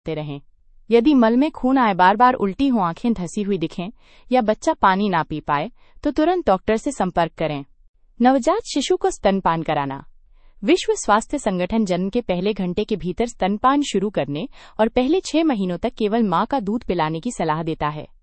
करते रहें। यदि मल में खून आए, बार बार उल्टी हो, आंखें धंसी हुई दिखें या बच्चा पानी ना पी पाए तो तुरंत डॉक्टर से संपर्क करें। नवजात शिशु को स्तनपान कराना। विश्व स्वास्थ्य संगठन जन्म के पहले घंटे के भीतर स्तनपान शुरू करने और पहले 6 महीनों तक केवल मां का दूध पिलाने की सलाह देता है।